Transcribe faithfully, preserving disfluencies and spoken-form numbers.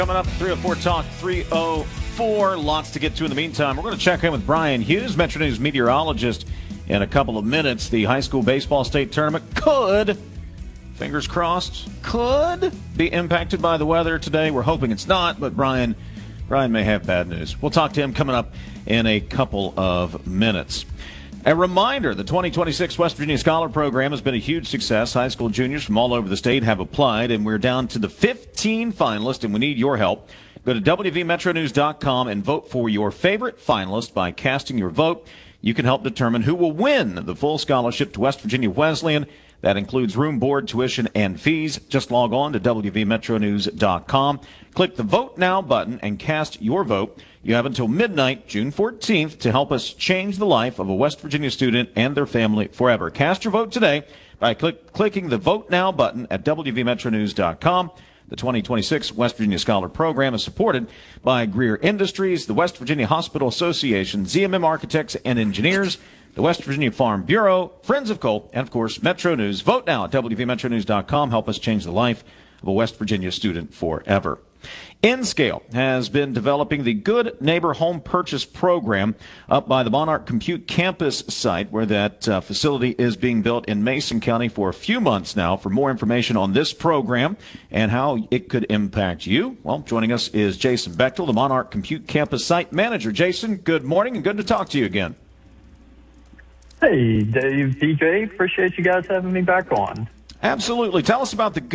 Coming up, three oh four Talk, three oh four. Lots to get to in the meantime. We're going to check in with Brian Hughes, Metro News meteorologist, in a couple of minutes. The high school baseball state tournament could, fingers crossed, could be impacted by the weather today. We're hoping it's not, but Brian, Brian may have bad news. We'll talk to him coming up in a couple of minutes. A reminder, the twenty twenty-six West Virginia Scholar Program has been a huge success. High school juniors from all over the state have applied, and we're down to the fifteen finalists, and we need your help. Go to W V Metro News dot com and vote for your favorite finalist by casting your vote. You can help determine who will win the full scholarship to West Virginia Wesleyan. That includes room, board, tuition, and fees. Just log on to W V Metro News dot com. Click the Vote Now button and cast your vote. You have until midnight, June fourteenth, to help us change the life of a West Virginia student and their family forever. Cast your vote today by click, clicking the Vote Now button at W V Metro News dot com. The twenty twenty-six West Virginia Scholar Program is supported by Greer Industries, the West Virginia Hospital Association, Z M M Architects and Engineers, the West Virginia Farm Bureau, Friends of Coal, and, of course, Metro News. Vote now at W V Metro News dot com. Help us change the life of a West Virginia student forever. N-Scale has been developing the Good Neighbor Home Purchase Program up by the Monarch Compute campus site, where that uh, facility is being built in Mason County for a few months now. For more information on this program and how it could impact you, well, joining us is Jason Bechtel, the Monarch Compute campus site manager. Jason, good morning and good to talk to you again. Hey, Dave, D J, appreciate you guys having me back on. Absolutely. Tell us about the